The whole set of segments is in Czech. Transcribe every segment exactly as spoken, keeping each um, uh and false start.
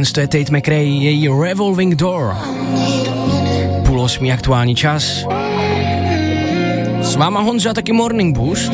to je Tate McRae, její Revolving Door. Půl osmí aktuální čas. S váma Honza, taky Morning Boost.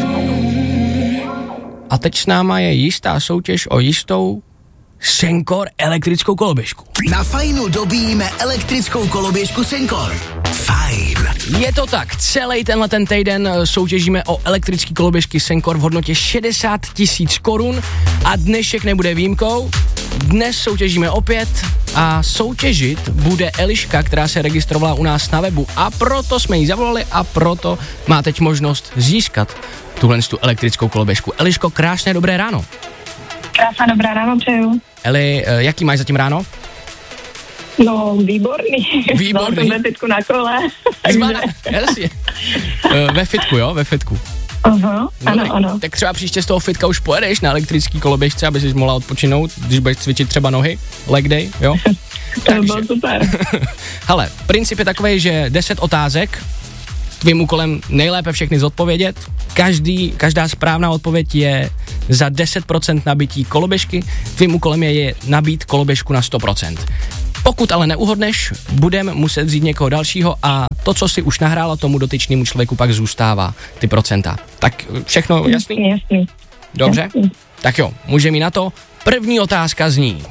A teď s náma je jistá soutěž o jistou Senkor elektrickou koloběžku. Na Fajnu dobíjíme elektrickou koloběžku Senkor. Fajn. Je to tak, celý tenhle ten týden soutěžíme o elektrický koloběžky Senkor v hodnotě šedesát tisíc korun a dnešek nebude výjimkou. Dnes soutěžíme opět a soutěžit bude Eliška, která se registrovala u nás na webu a proto jsme jí zavolali a proto má teď možnost získat tuhle tu elektrickou koloběžku. Eliško, krásné dobré ráno. Krásné dobré ráno přeju. Eli, jaký máš zatím ráno? No, výborný. Výborný. Jsem ve fitku na kole. Zvana, jasně. Ve fitku, jo, ve fitku. Aha, no, ano, tak, ano. Tak třeba příště z toho fitka už pojedeš na elektrický koloběžce, aby jsi mohla odpočinout, když budeš cvičit třeba nohy, leg day, jo? To by bylo super. Hele, princip je takovej, že deset otázek, tvým úkolem nejlépe všechny zodpovědět, každý, každá správná odpověď je za deset procent nabití koloběžky, tvým úkolem je, je nabít koloběžku na sto procent. Pokud ale neuhodneš, budeme muset vzít někoho dalšího a to, co si už nahrála, tomu dotyčnému člověku pak zůstává ty procenta. Tak všechno jasný? Jasný. Dobře? Jasný. Tak jo, můžeme jít na to. První otázka zní.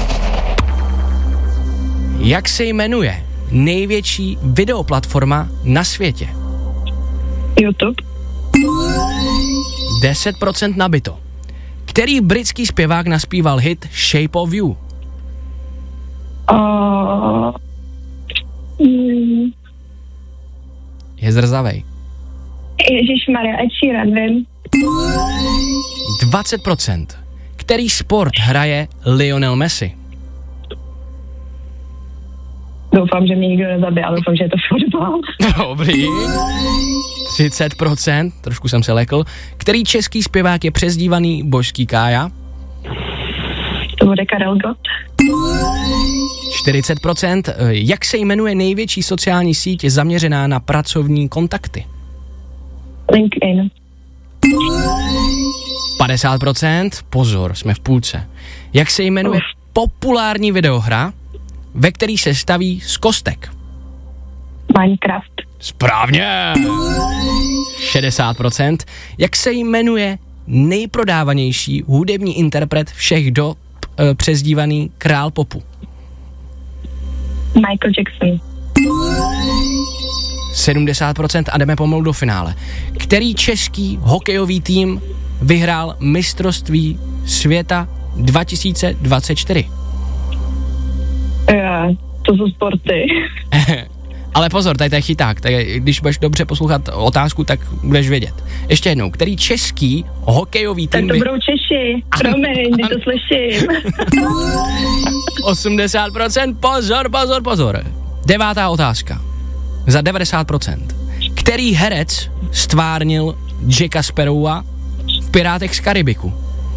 Jak se jmenuje největší videoplatforma na světě? YouTube. deset procent nabito. Který britský zpěvák naspíval hit Shape of You? Uh, mm, Je zrzavej. Ježišmarja, Ed Sheeran, vím. dvacet procent. Který sport hraje Lionel Messi? Doufám, že mě nikdo nezabije, ale doufám, že je to fotbal. Dobrý. třicet procent, trošku jsem se lekl. Který český zpěvák je přezdívaný Božský Kája? To bude Karel Gott. čtyřicet procent. Jak se jmenuje největší sociální síť zaměřená na pracovní kontakty? LinkedIn. padesát procent. Pozor, jsme v půlce. Jak se jmenuje populární videohra, ve který se staví z kostek? Minecraft. Správně. šedesát procent. Jak se jmenuje nejprodávanější hudební interpret všech dob, e, přezdívaný král popu? Michael Jackson. sedmdesát procent a jdeme pomalu do finále. Který český hokejový tým vyhrál mistrovství světa dva tisíce dvacet čtyři? Já, to jsou sporty. Ale pozor, tady to je chyták, tak když budeš dobře poslouchat otázku, tak budeš vědět. Ještě jednou, který český hokejový tým... Tak to budou Češi, promiň, když to slyším. osmdesát procent, pozor, pozor, pozor. Devátá otázka. Za devadesát procent. Který herec stvárnil Jacka Sparrowa v Pirátech z Karibiku?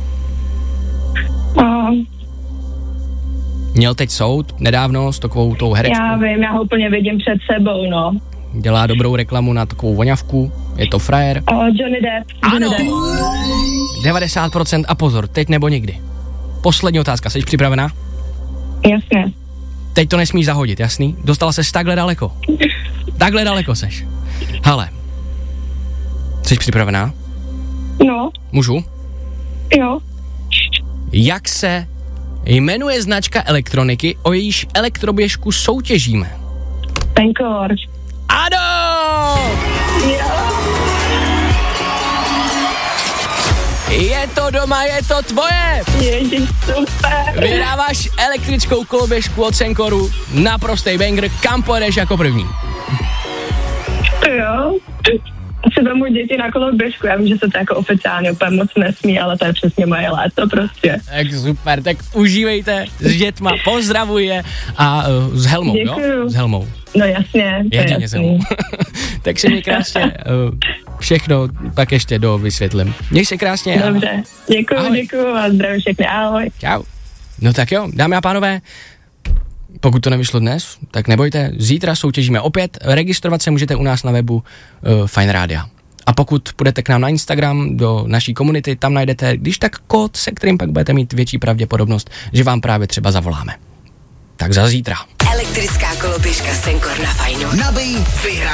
Uh, Měl teď soud nedávno s takovou tou herečkou. já vím, já ho úplně vidím před sebou, no. Dělá dobrou reklamu na takovou voňavku. Je to frajer. Uh, Johnny Depp. Johnny Ano. Depp. devadesát procent a pozor, teď nebo nikdy. Poslední otázka, jsi připravená? Jasně. Teď to nesmíš zahodit, jasný? Dostala ses takhle daleko. Takhle daleko seš. Hele. Jsi připravená? No, Můžu? jo. Jak se jmenuje značka elektroniky, o jejíž elektroběžku soutěžíme? Senkor. Ano! Je to doma, je to tvoje! Ježiš, super. Vyhráváš elektrickou koloběžku od Senkoru, naprostej banger, kam pojedeš jako první? Jo. Si vemu děti na koloběžku, já vím, že se to jako oficiálně úplně moc nesmí, ale to je přesně moje léto prostě. Tak super, tak užívejte s dětma, pozdravuj je a uh, s helmou, Děkuju. jo? S helmou. No jasně, to je Jedině s helmou. Tak se mě krásně uh, všechno pak ještě do vysvětlím. Měj se krásně. Dobře, děkuju, Ahoj. děkuju a zdravím všechny, ahoj. Čau. No tak jo, dámy a pánové, pokud to nevyšlo dnes, tak nebojte, zítra soutěžíme opět, registrovat se můžete u nás na webu uh, Fine Rádia. A pokud půjdete k nám na Instagram, do naší komunity, tam najdete, když tak kód, se kterým pak budete mít větší pravděpodobnost, že vám právě třeba zavoláme. tak za zítra. Elektrická koloběžka Senkor na fajnu. Nabij, vyhraj.